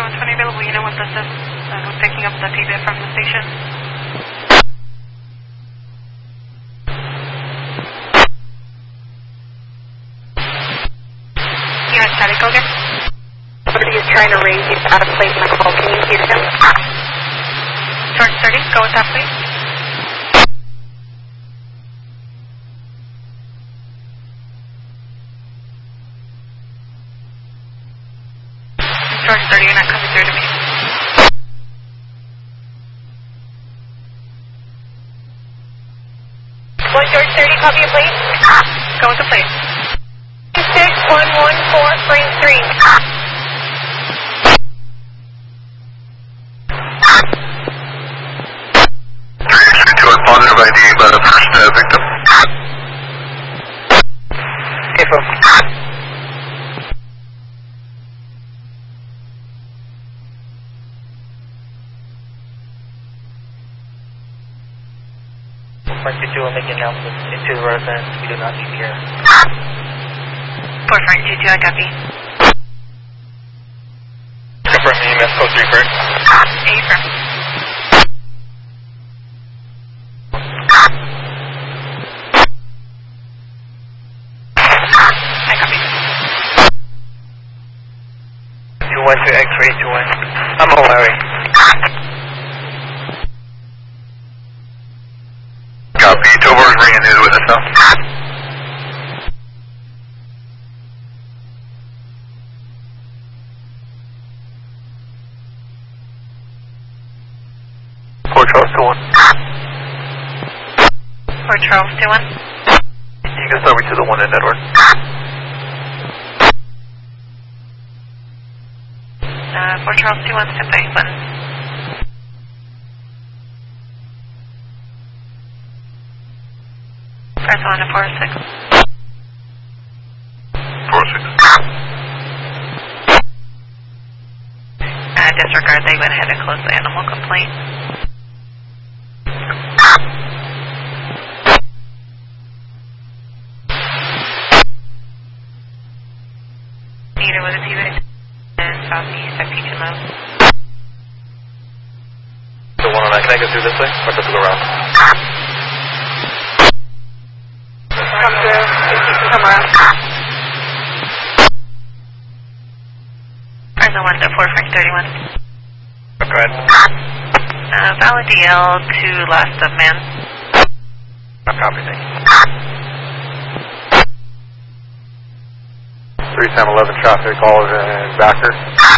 120 available. You know what this is? Who's picking up the payment from the station? Yeah, Charlie, go again. Somebody is trying to raise you out of place in the call. Can you hear him? George 30, go with that, please. George 30, you're not coming through to me. What, George 30, copy your plate? Go with the plate. 26114, frame 3. Positive ID by the first victim. Okay, folks. Frank 22 will make announcements into the residence. We do not need here. 4 Frank 22, I copy. Confirm the EMS code 3 first. Affirm. I copy. 212 X-ray 21. I'm on Larry. Copy. Tobar's ringing his witness now. Port Charles 21. Port Charles 21. You can start me to the one in Edward. Port Charles 21, step by button. Press on to 406. 406. Disregard, they went ahead and closed the animal complaint. Neither was a T-Rex and southeast at Peachamo. The one on that, can I go through this way? Or does it go around? Come through. Come around. Present 1 to 4 Frank 31. Go ahead. Valid DL to last of man. Copy, thank you. 3711 traffic, Oliver and Backer.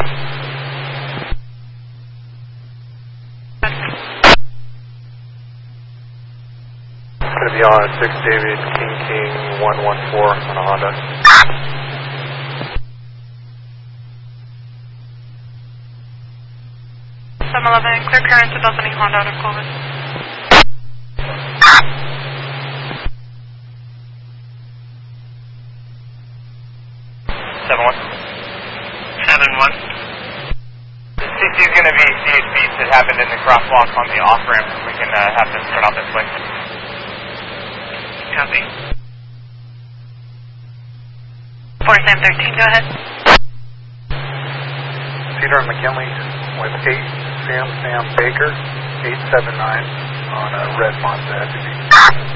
It's going to be on 6 David King 114 on a Honda. 711, clear clearance to Bethany Honda out of Clovis. 7-1. CC is going to be CHBs that happened in the crosswalk on the off-ramp. We can have them turn out this way. Copy. 4713, go ahead. Peter and McKinley with 8 Sam Baker, 879 on a red Mazda SUV.